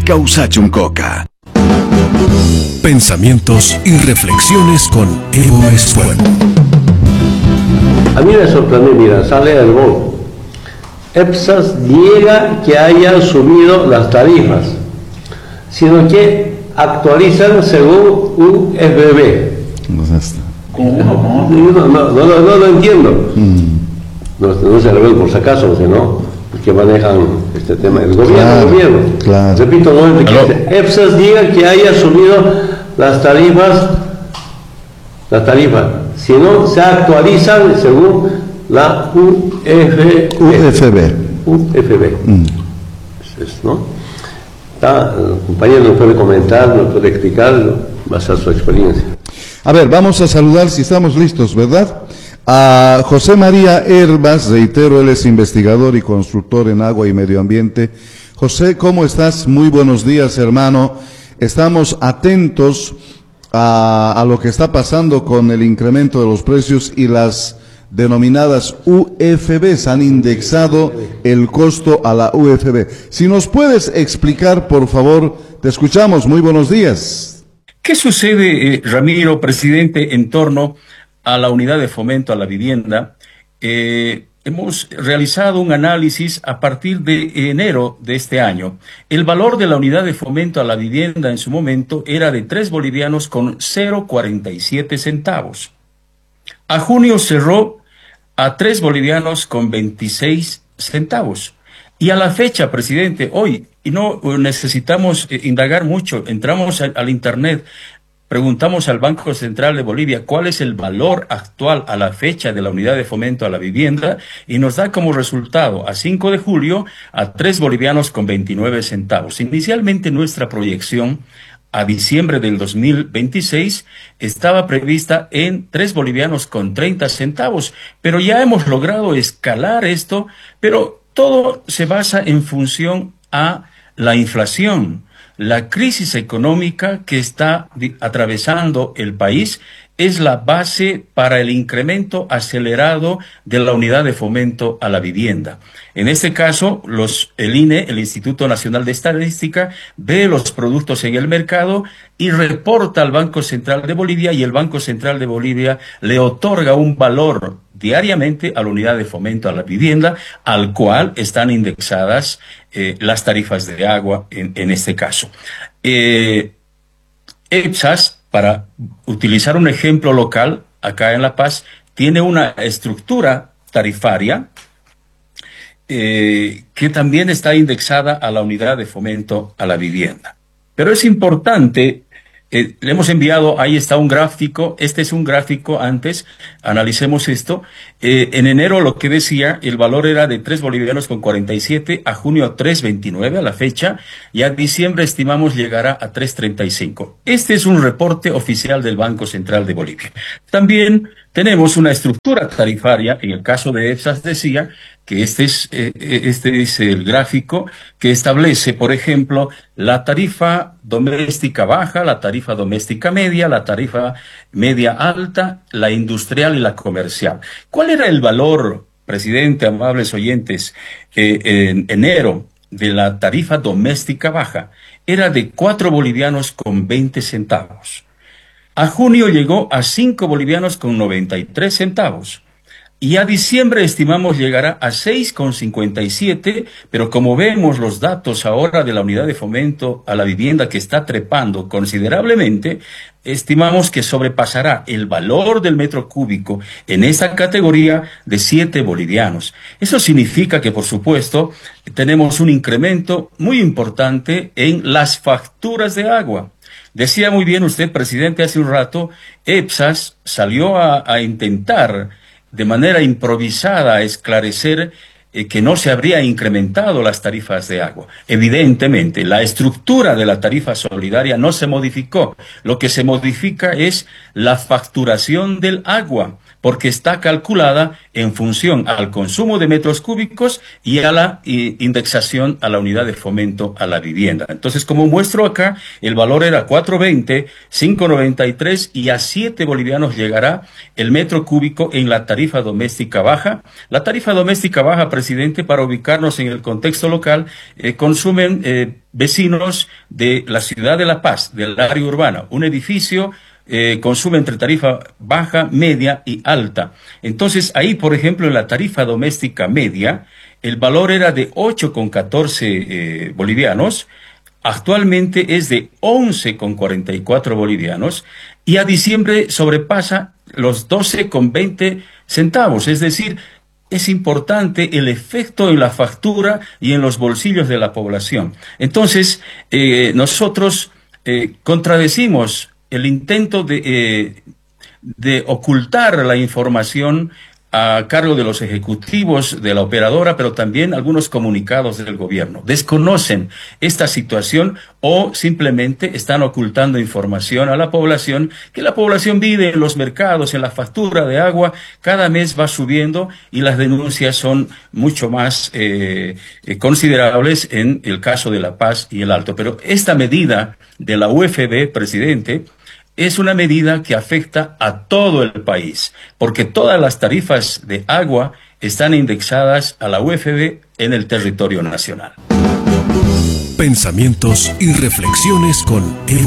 Causachuncoca. Pensamientos y reflexiones con Evo Esfuerzo. A mí me sorprendió, mira, sale el gol. EPSAS niega que haya subido las tarifas, sino que actualizan según UFB. No lo entiendo. No se revela por si acaso, sino que manejan este tema. El gobierno. Claro. Repito, nuevamente, EPSAS niega que haya subido las tarifas, sino se actualizan según la UFB. ¿No? El compañero nos puede comentar, nos puede explicar, basar su experiencia. A ver, vamos a saludar, si estamos listos, ¿verdad? A José María Hervas, reitero, él es investigador y constructor en agua y medio ambiente. José, ¿cómo estás? Muy buenos días, hermano. Estamos atentos a lo que está pasando con el incremento de los precios y las denominadas UFBs. Han indexado el costo a la UFB. Si nos puedes explicar, por favor, te escuchamos. Muy buenos días. ¿Qué sucede, Ramiro, presidente, en torno a la unidad de fomento a la vivienda? Hemos realizado un análisis a partir de enero de este año. El valor de la unidad de fomento a la vivienda en su momento era de 3 bolivianos con 0,47 centavos. A junio cerró a 3 bolivianos con 26 centavos. Y a la fecha, presidente, hoy, y no necesitamos indagar mucho, entramos al internet, preguntamos al Banco Central de Bolivia cuál es el valor actual a la fecha de la unidad de fomento a la vivienda y nos da como resultado a 5 de julio a 3 bolivianos con 29 centavos. Inicialmente nuestra proyección a diciembre del 2026 estaba prevista en 3 bolivianos con 30 centavos, pero ya hemos logrado escalar esto, pero todo se basa en función a la inflación. La crisis económica que está atravesando el país es la base para el incremento acelerado de la unidad de fomento a la vivienda. En este caso, el INE, el Instituto Nacional de Estadística, ve los productos en el mercado y reporta al Banco Central de Bolivia, y el Banco Central de Bolivia le otorga un valor diariamente a la unidad de fomento a la vivienda, al cual están indexadas las tarifas de agua en este caso. EPSAS, para utilizar un ejemplo local, acá en La Paz, tiene una estructura tarifaria que también está indexada a la unidad de fomento a la vivienda. Pero es importante, le hemos enviado, ahí está un gráfico, este es un gráfico antes, analicemos esto. En enero lo que decía, el valor era de 3 bolivianos con 47, a junio 3,29 a la fecha, y a diciembre estimamos llegará a 3,35. Este es un reporte oficial del Banco Central de Bolivia. También tenemos una estructura tarifaria, en el caso de EPSAS decía, que este es el gráfico que establece, por ejemplo, la tarifa doméstica baja, la tarifa doméstica media, la tarifa media alta, la industrial y la comercial. ¿Cuál era el valor, presidente, amables oyentes, en enero de la tarifa doméstica baja? Era de 4 bolivianos con 20 centavos. A junio llegó a 5 bolivianos con 93 centavos. Y a diciembre estimamos llegará a 6,57, pero como vemos los datos ahora de la unidad de fomento a la vivienda que está trepando considerablemente, estimamos que sobrepasará el valor del metro cúbico en esa categoría de 7 bolivianos. Eso significa que, por supuesto, tenemos un incremento muy importante en las facturas de agua. Decía muy bien usted, presidente, hace un rato, EPSAS salió a intentar de manera improvisada a esclarecer que no se habría incrementado las tarifas de agua. Evidentemente, la estructura de la tarifa solidaria no se modificó. Lo que se modifica es la facturación del agua. porque está calculada en función al consumo de metros cúbicos y a la indexación a la unidad de fomento a la vivienda. Entonces, como muestro acá, el valor era 4.20, 5.93 y a 7 bolivianos llegará el metro cúbico en la tarifa doméstica baja. La tarifa doméstica baja, presidente, para ubicarnos en el contexto local, consumen vecinos de la ciudad de La Paz, del área urbana. Un edificio consume entre tarifa baja, media y alta. Entonces, ahí, por ejemplo, en la tarifa doméstica media, el valor era de 8,14 bolivianos, actualmente es de 11,44 bolivianos, y a diciembre sobrepasa los 12,20 centavos, es decir, es importante el efecto en la factura y en los bolsillos de la población. Entonces, nosotros contradecimos el intento de ocultar la información a cargo de los ejecutivos de la operadora, pero también algunos comunicados del gobierno. Desconocen esta situación o simplemente están ocultando información a la población, que la población vive en los mercados, en la factura de agua, cada mes va subiendo y las denuncias son mucho más considerables en el caso de La Paz y el Alto. Pero esta medida de la UFB, presidente, es una medida que afecta a todo el país, porque todas las tarifas de agua están indexadas a la UFB en el territorio nacional. Pensamientos y reflexiones con